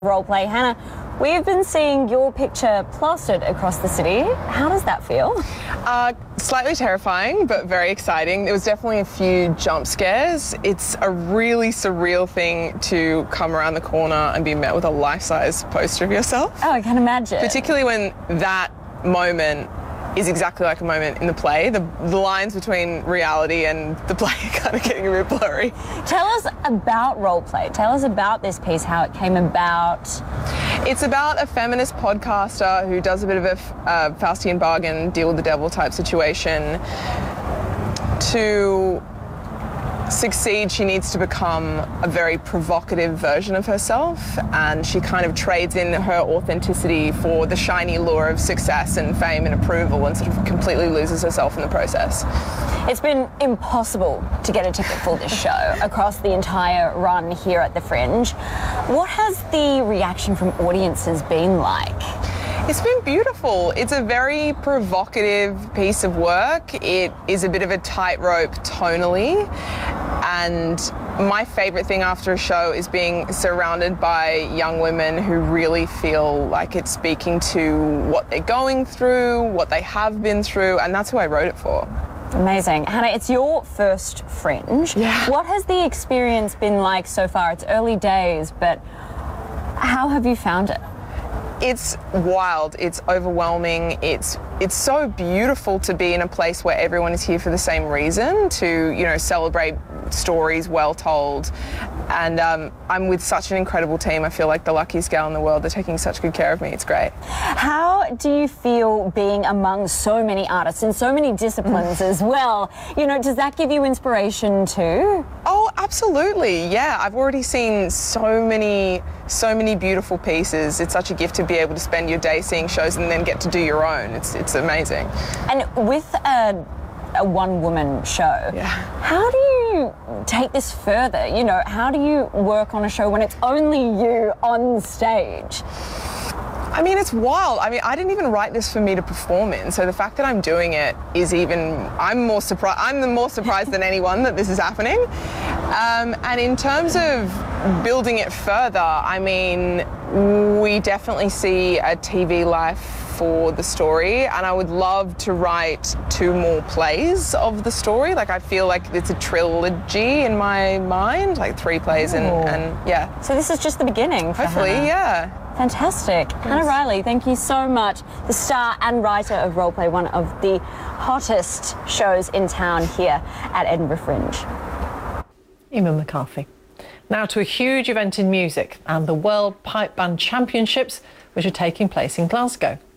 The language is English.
Roleplay. Hannah, we've been seeing your picture plastered across the city. How does that feel? Slightly terrifying, but very exciting. There was definitely a few jump scares. It's a really surreal thing to come around the corner and be met with a life-size poster of yourself. Oh, I can imagine. Particularly when that moment is exactly like a moment in the play. The lines between reality and the play are kind of getting a bit blurry. Tell us about Roleplay. Tell us about this piece, how it came about. It's about a feminist podcaster who does a bit of a Faustian bargain, deal with the devil type situation. To succeed, she needs to become a very provocative version of herself, and she kind of trades in her authenticity for the shiny lure of success and fame and approval, and sort of completely loses herself in the process. It's been impossible to get a ticket for this show across the entire run here at the Fringe. What has the reaction from audiences been like? It's been beautiful. It's a very provocative piece of work. It is a bit of a tightrope tonally, and my favourite thing after a show is being surrounded by young women who really feel like it's speaking to what they're going through, what they have been through, and that's who I wrote it for. Amazing. Hannah, it's your first Fringe. Yeah. What has the experience been like so far? It's early days, but how have you found it? It's wild, it's overwhelming, it's so beautiful to be in a place where everyone is here for the same reason, to, you know, celebrate stories well told. And I'm with such an incredible team. I feel like the luckiest gal in the world. They're taking such good care of me. It's great. How do you feel being among so many artists in so many disciplines as well? You know, does that give you inspiration too? Oh, absolutely. Yeah, I've already seen so many beautiful pieces. It's such a gift to be able to spend your day seeing shows and then get to do your own. It's amazing. And with a one-woman show, yeah. How do you take this further? You know, how do you work on a show when it's only you on stage? I mean, it's wild. I mean, I didn't even write this for me to perform in, so the fact that I'm doing it is I'm more surprised than anyone that this is happening. And in terms of building it further, I mean, we definitely see a TV life for the story, and I would love to write 2 more plays of the story. Like, I feel like it's a trilogy in my mind, like 3 plays and yeah. So this is just the beginning for Hopefully, Hannah. yeah. Fantastic. Thanks. Hannah Riley, thank you so much. The star and writer of Roleplay, one of the hottest shows in town here at Edinburgh Fringe. Eamon McCarthy. Now to a huge event in music and the World Pipe Band Championships, which are taking place in Glasgow.